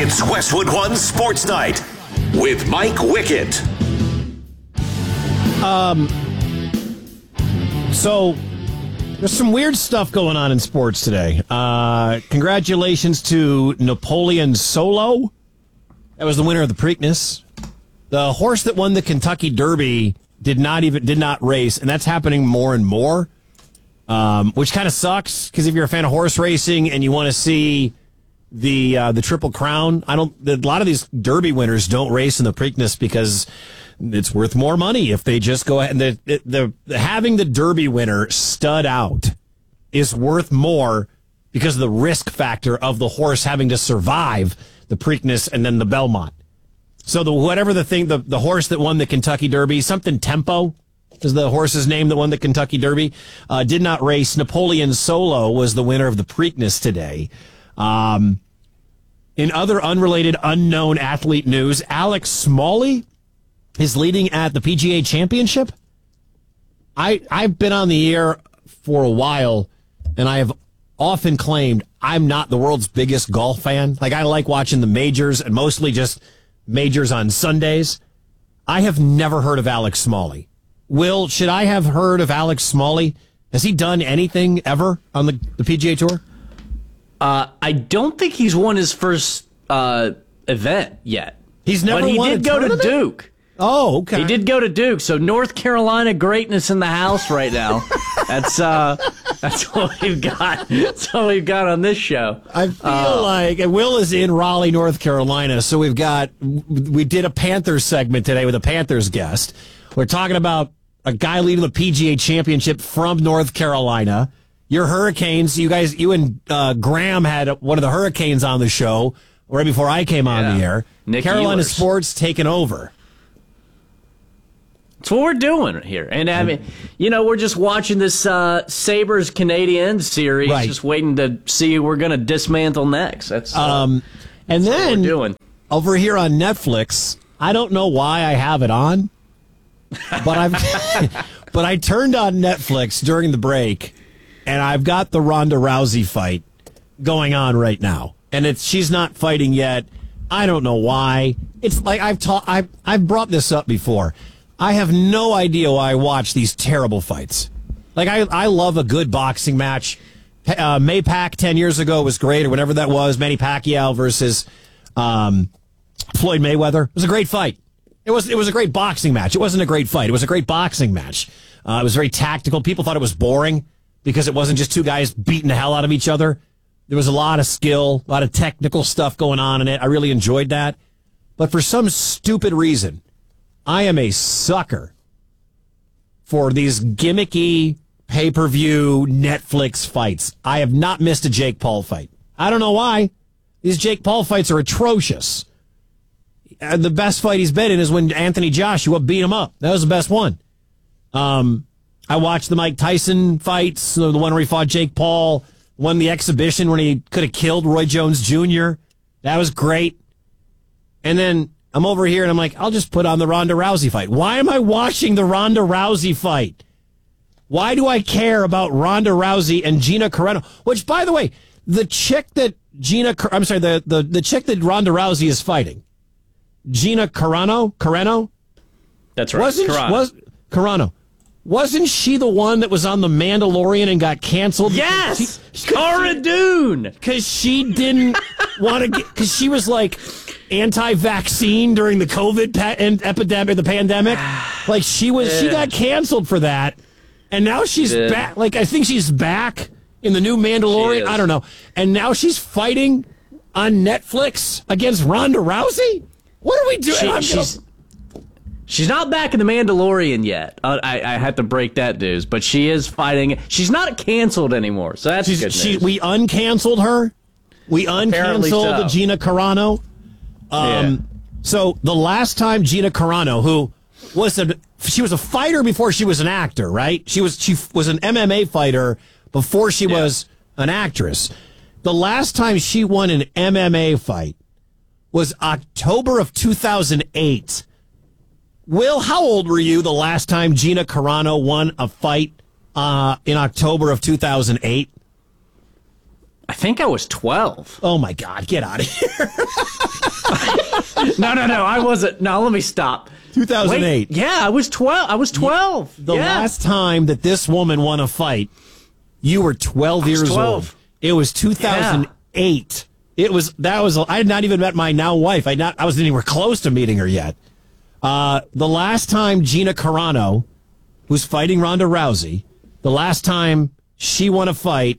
It's Westwood One Sports Night with Mike Wickett. So there's some weird stuff going on in sports today. Congratulations to Napoleon Solo. That was the winner of the Preakness. The horse that won the Kentucky Derby did not race, and that's happening more and more, which kind of sucks because if you're a fan of horse racing and you want to see the Triple Crown, a lot of these Derby winners don't race in the Preakness because it's worth more money if they just go ahead. And having the Derby winner stud out is worth more because of the risk factor of the horse having to survive the Preakness and then the Belmont. So the horse that won the Kentucky Derby, something Tempo is the horse's name that won the Kentucky Derby, did not race. Napoleon Solo was the winner of the Preakness today. In other unrelated, unknown athlete news, Alex Smalley is leading at the PGA Championship. I've been on the air for a while, and I have often claimed I'm not the world's biggest golf fan. Like, I like watching the majors, and mostly just majors on Sundays. I have never heard of Alex Smalley. Will, should I have heard of Alex Smalley? Has he done anything ever on the PGA Tour? I don't think he's won his first event yet. He's never but he won did go to Duke. Oh, okay. He did go to Duke, so North Carolina greatness in the house right now. That's what we've got. That's what we've got on this show. I feel like Will is in Raleigh, North Carolina, so we did a Panthers segment today with a Panthers guest. We're talking about a guy leading the PGA Championship from North Carolina. Your Hurricanes, you and Graham had one of the Hurricanes on the show right before I came on the air. Nick Carolina Ehlers. sports taking over. That's what we're doing here. And I mean, we're just watching this Sabres Canadiens series, right. Just waiting to see who we're going to dismantle next. That's and then what we're doing. Over here on Netflix, I don't know why I have it on, but but I turned on Netflix during the break, and I've got the Ronda Rousey fight going on right now, and she's not fighting yet. I don't know why. It's like I've brought this up before. I have no idea why I watch these terrible fights. Like, I love a good boxing match. Maypac 10 years ago was great, or whatever that was. Manny Pacquiao versus Floyd Mayweather. It was a great fight. It was a great boxing match. It wasn't a great fight. It was a great boxing match. It was very tactical. People thought it was boring because it wasn't just two guys beating the hell out of each other. There was a lot of skill, a lot of technical stuff going on in it. I really enjoyed that. But for some stupid reason, I am a sucker for these gimmicky pay-per-view Netflix fights. I have not missed a Jake Paul fight. I don't know why. These Jake Paul fights are atrocious. The best fight he's been in is when Anthony Joshua beat him up. That was the best one. I watched the Mike Tyson fights, the one where he fought Jake Paul, won the exhibition when he could have killed Roy Jones Jr. That was great. And then I'm over here and I'm like, I'll just put on the Ronda Rousey fight. Why am I watching the Ronda Rousey fight? Why do I care about Ronda Rousey and Gina Carano? Which, by the way, the chick that the chick that Ronda Rousey is fighting, Gina Carano? That's right. Carano. Wasn't she the one that was on The Mandalorian and got canceled? Yes! Cara Dune! Because she didn't want to get... Because she was, like, anti-vaccine during the COVID epidemic, the pandemic. Like, she got canceled for that. And now she's back. Like, I think she's back in the new Mandalorian. I don't know. And now she's fighting on Netflix against Ronda Rousey? What are we doing? She's not back in The Mandalorian yet. I had to break that news, but she is fighting. She's not canceled anymore, so that's good news. We uncanceled her. We uncanceled Gina Carano. So the last time Gina Carano, who she was a fighter before she was an actor, right? She was an MMA fighter before she was an actress. The last time she won an MMA fight was October of 2008. Will, how old were you the last time Gina Carano won a fight in October of 2008? I think I was 12. Oh, my God. Get out of here. No. I wasn't. No, let me stop. 2008. Wait, yeah, I was 12. I was 12. The last time that this woman won a fight, you were 12 years 12. old. It was 2008. I had not even met my now wife. I wasn't anywhere close to meeting her yet. The last time Gina Carano, who's fighting Ronda Rousey, the last time she won a fight,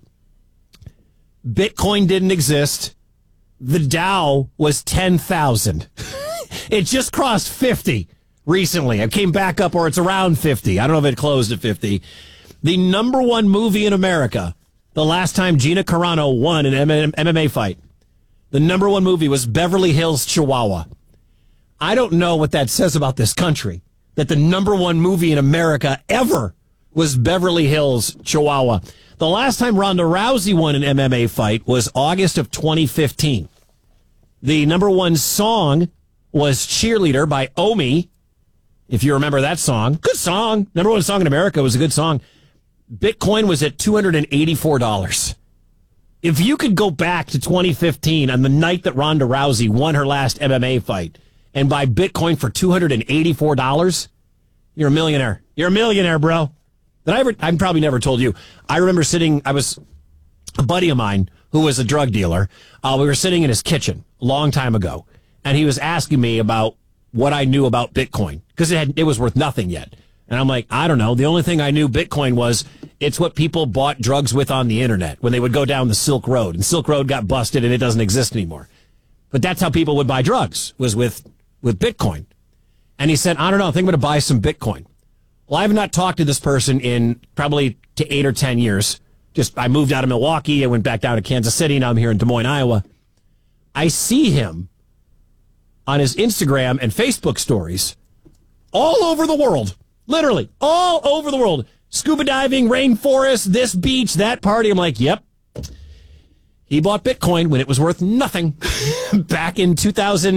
Bitcoin didn't exist. The Dow was 10,000. It just crossed 50 recently. It came back up, or it's around 50. I don't know if it closed at 50. The number one movie in America, the last time Gina Carano won an MMA fight, the number one movie was Beverly Hills Chihuahua. I don't know what that says about this country, that the number one movie in America ever was Beverly Hills Chihuahua. The last time Ronda Rousey won an MMA fight was August of 2015. The number one song was Cheerleader by Omi, if you remember that song. Good song. Number one song in America. Was a good song. Bitcoin was at $284. If you could go back to 2015 on the night that Ronda Rousey won her last MMA fight and buy Bitcoin for $284, you're a millionaire. You're a millionaire, bro. I probably never told you. I remember I was a buddy of mine who was a drug dealer. We were sitting in his kitchen a long time ago, and he was asking me about what I knew about Bitcoin because it was worth nothing yet. And I'm like, I don't know. The only thing I knew Bitcoin was it's what people bought drugs with on the internet when they would go down the Silk Road. And Silk Road got busted and it doesn't exist anymore. But that's how people would buy drugs, was with Bitcoin. And he said, I don't know, I think I'm going to buy some Bitcoin. Well, I have not talked to this person in probably to 8 or 10 years. I moved out of Milwaukee. I went back down to Kansas City. Now I'm here in Des Moines, Iowa. I see him on his Instagram and Facebook stories all over the world. Literally, all over the world. Scuba diving, rainforest, this beach, that party. I'm like, yep. He bought Bitcoin when it was worth nothing back in 2000.